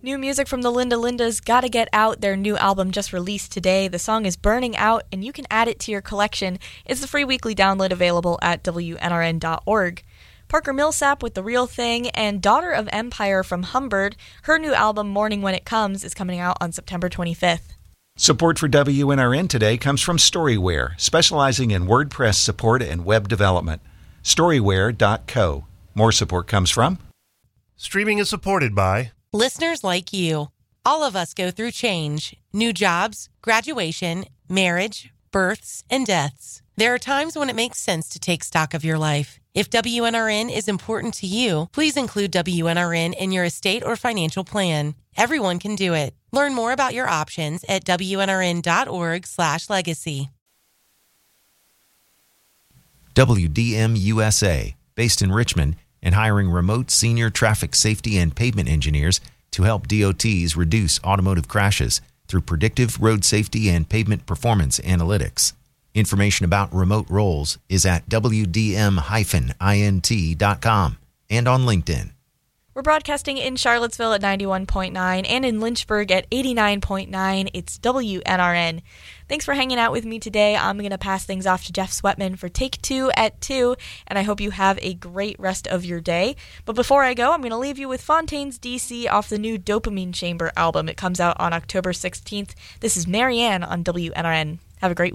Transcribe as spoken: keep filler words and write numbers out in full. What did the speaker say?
New music from the Linda Lindas, Gotta Get Out, their new album just released today. The song is Burning Out, and you can add it to your collection. It's the free weekly download available at W N R N dot org. Parker Millsap with The Real Thing, and Daughter of Empire from Humbird. Her new album, Morning When It Comes, is coming out on September twenty-fifth. Support for W N R N today comes from Storyware, specializing in WordPress support and web development. Storyware dot co. More support comes from... Streaming is supported by... listeners like you. All of us go through change, new jobs, graduation, marriage, births, and deaths. There are times when it makes sense to take stock of your life. If W N R N is important to you, please include W N R N in your estate or financial plan. Everyone can do it. Learn more about your options at W N R N dot org slash legacy. W D M U S A, based in Richmond, and hiring remote senior traffic safety and pavement engineers to help D O Ts reduce automotive crashes through predictive road safety and pavement performance analytics. Information about remote roles is at W D M int dot com and on LinkedIn. We're broadcasting in Charlottesville at ninety-one point nine and in Lynchburg at eighty-nine point nine. It's W N R N. Thanks for hanging out with me today. I'm going to pass things off to Jeff Sweatman for Take Two at two, and I hope you have a great rest of your day. But before I go, I'm going to leave you with Fontaine's D C off the new Dopamine Chamber album. It comes out on October sixteenth. This is Marianne on W N R N. Have a great